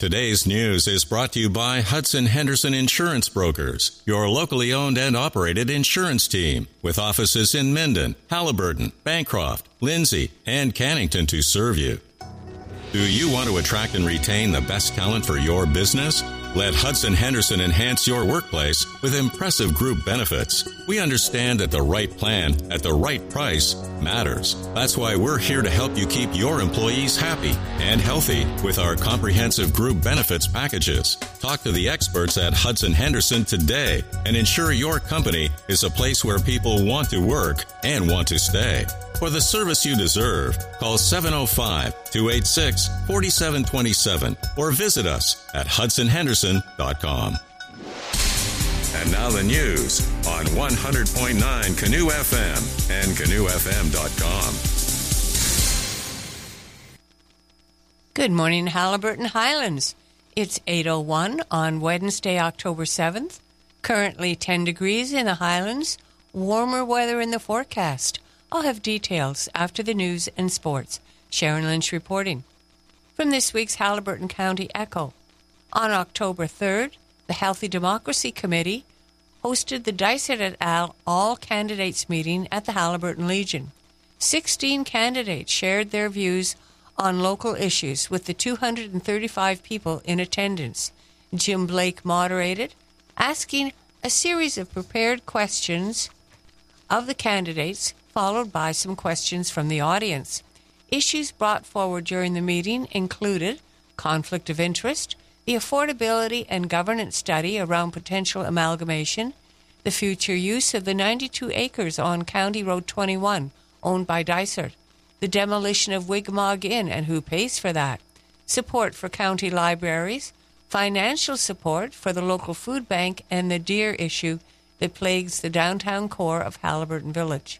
Today's news is brought to you by Hudson Henderson Insurance Brokers, your locally owned and operated insurance team, with offices in Minden, Halliburton, Bancroft, Lindsay, and Cannington to serve you. Do you want to attract and retain the best talent for your business? Let Hudson Henderson enhance your workplace with impressive group benefits. We understand that the right plan at the right price matters. That's why we're here to help you keep your employees happy and healthy with our comprehensive group benefits packages. Talk to the experts at Hudson Henderson today and ensure your company is a place where people want to work and want to stay. For the service you deserve, call 705-286-4727 or visit us at hudsonhenderson.com. And now the news on 100.9 Canoe FM and canoefm.com. Good morning, Halliburton Highlands. It's 8:01 on Wednesday, October 7th. Currently 10 degrees in the Highlands. Warmer weather in the forecast. I'll have details after the news and sports. Sharon Lynch reporting. From this week's Halliburton County Echo. On October 3rd, the Healthy Democracy Committee hosted the Dysart et al. All Candidates meeting at the Halliburton Legion. 16 candidates shared their views on local issues with the 235 people in attendance. Jim Blake moderated, asking a series of prepared questions of the candidates, followed by some questions from the audience. Issues brought forward during the meeting included conflict of interest, the affordability and governance study around potential amalgamation, the future use of the 92 acres on County Road 21 owned by Dysart, the demolition of Wigmog Inn and who pays for that, support for county libraries, financial support for the local food bank, and the deer issue that plagues the downtown core of Halliburton Village.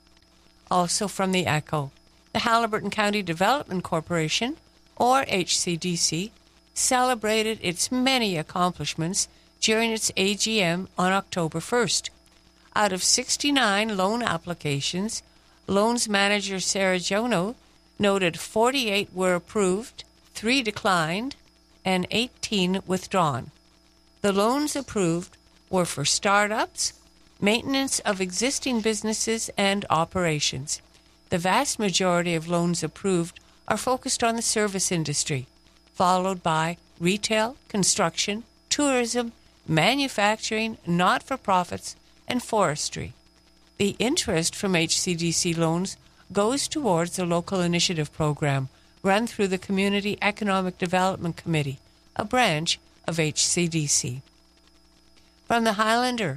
Also from the Echo, the Halliburton County Development Corporation, or HCDC, celebrated its many accomplishments during its AGM on October 1st. Out of 69 loan applications, loans manager Sarah Jono noted 48 were approved, 3 declined, and 18 withdrawn. The loans approved were for startups, maintenance of existing businesses, and operations. The vast majority of loans approved are focused on the service industry, followed by retail, construction, tourism, manufacturing, not-for-profits, and forestry. The interest from HCDC loans goes towards the Local Initiative Program run through the Community Economic Development Committee, a branch of HCDC. From the Highlander,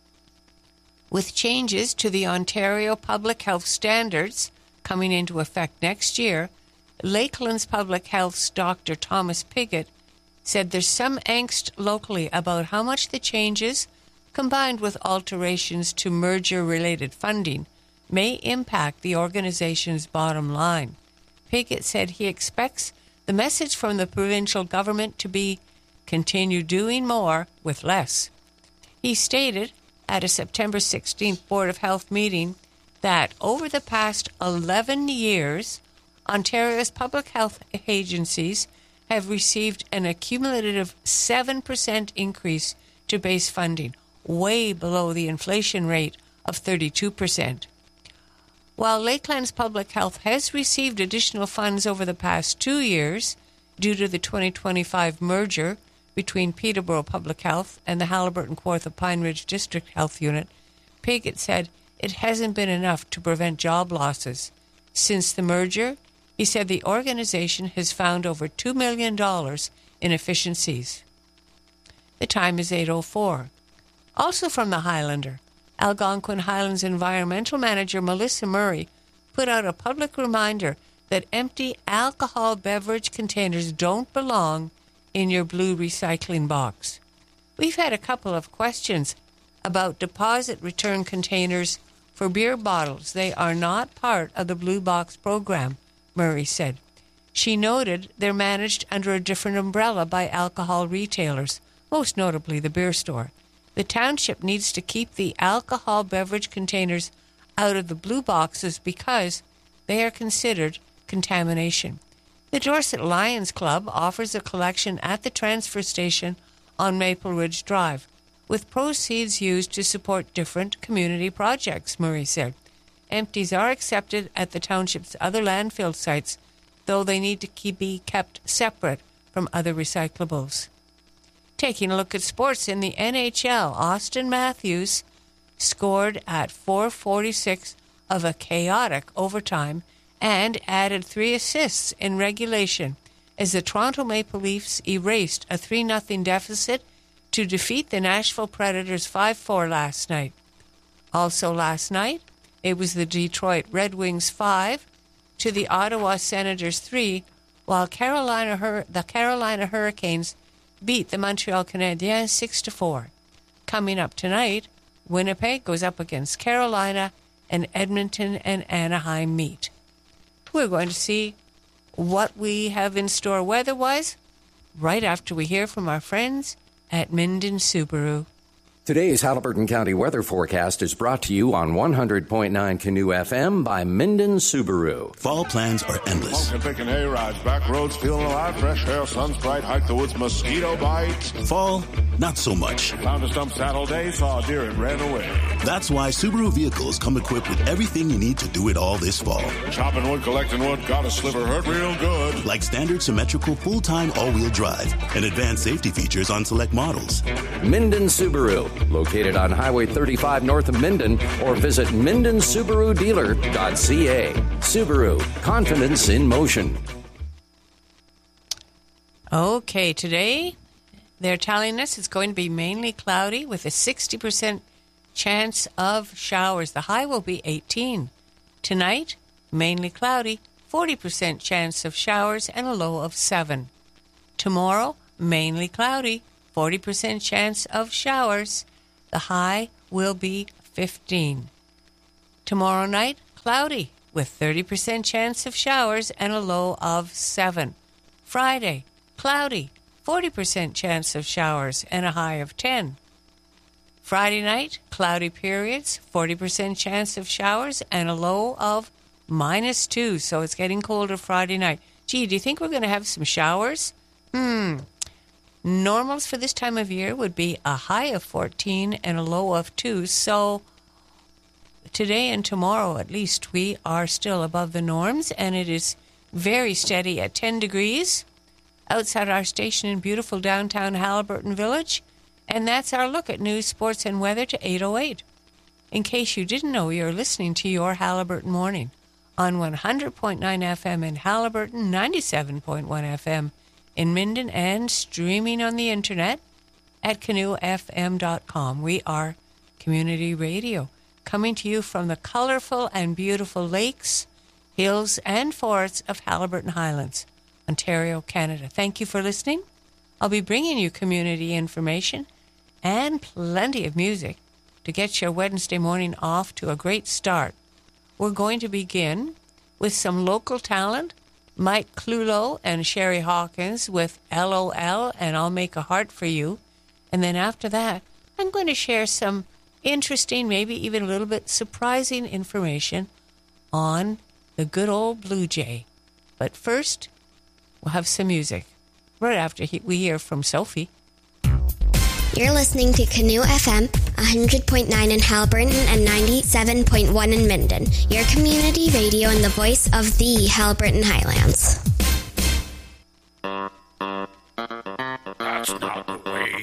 with changes to the Ontario Public Health Standards coming into effect next year, Lakeland's Public Health's Dr. Thomas Piggott said there's some angst locally about how much the changes, combined with alterations to merger-related funding, may impact the organization's bottom line. Piggott said he expects the message from the provincial government to be continue doing more with less. He stated at a September 16th Board of Health meeting that over the past 11 years, Ontario's public health agencies have received an accumulative 7% increase to base funding, way below the inflation rate of 32%. While Lakeland's Public Health has received additional funds over the past 2 years due to the 2025 merger between Peterborough Public Health and the Halliburton Kawartha Pine Ridge District Health Unit, Piggott said it hasn't been enough to prevent job losses. Since the merger, he said the organization has found over $2 million in efficiencies. The time is 8:04. Also from the Highlander, Algonquin Highlands Environmental Manager Melissa Murray put out a public reminder that empty alcohol beverage containers don't belong in your blue recycling box. We've had a couple of questions about deposit return containers for beer bottles. They are not part of the Blue Box program, Murray said. She noted they're managed under a different umbrella by alcohol retailers, most notably the beer store. The township needs to keep the alcohol beverage containers out of the blue boxes because they are considered contamination. The Dorset Lions Club offers a collection at the transfer station on Maple Ridge Drive, with proceeds used to support different community projects, Murray said. Empties are accepted at the township's other landfill sites, though they need to be kept separate from other recyclables. Taking a look at sports in the NHL, Austin Matthews scored at 4:46 of a chaotic overtime and added 3 assists in regulation as the Toronto Maple Leafs erased a 3-0 deficit to defeat the Nashville Predators 5-4 last night. Also last night, it was the Detroit Red Wings 5 to the Ottawa Senators 3, while the Carolina Hurricanes beat the Montreal Canadiens 6-4. Coming up tonight, Winnipeg goes up against Carolina, and Edmonton and Anaheim meet. We're going to see what we have in store weather-wise right after we hear from our friends at Minden Subaru. Today's Haliburton County weather forecast is brought to you on 100.9 Canoe FM by Minden Subaru. Fall plans are endless. Smoking, picking hay rides, back roads, feeling alive, fresh air, sun's bright, hike the woods, mosquito bites. Fall, not so much. Found a stump saddle day, saw a deer and ran away. That's why Subaru vehicles come equipped with everything you need to do it all this fall. Chopping wood, collecting wood, got a sliver, hurt real good. Like standard symmetrical full-time all-wheel drive and advanced safety features on select models. Minden Subaru, located on Highway 35 north of Minden, or visit MendenSubaruDealer.ca. Subaru, confidence in motion. Okay, today they're telling us it's going to be mainly cloudy with a 60% chance of showers. The high will be 18. Tonight, mainly cloudy, 40% chance of showers and a low of 7. Tomorrow, mainly cloudy, 40% chance of showers. The high will be 15. Tomorrow night, cloudy with 30% chance of showers and a low of 7. Friday, cloudy, 40% chance of showers and a high of 10. Friday night, cloudy periods, 40% chance of showers and a low of -2. So it's getting colder Friday night. Gee, do you think we're going to have some showers? Normals for this time of year would be a high of 14 and a low of 2. So today and tomorrow, at least, we are still above the norms, and it is very steady at 10 degrees outside our station in beautiful downtown Haliburton Village. And that's our look at news, sports, and weather to 8:08. In case you didn't know, you're listening to your Haliburton Morning on 100.9 FM in Haliburton, 97.1 FM in Minden, and streaming on the internet at canoefm.com. We are community radio, coming to you from the colorful and beautiful lakes, hills, and forests of Haliburton Highlands, Ontario, Canada. Thank you for listening. I'll be bringing you community information and plenty of music to get your Wednesday morning off to a great start. We're going to begin with some local talent, Mike Clulo and Sherry Hawkins with LOL and I'll Make a Heart for You. And then after that, I'm going to share some interesting, maybe even a little bit surprising information on the good old Blue Jay. But first, we'll have some music right after we hear from Sophie. You're listening to Canoe FM, 100.9 in Haliburton and 97.1 in Minden. Your community radio and the voice of the Haliburton Highlands.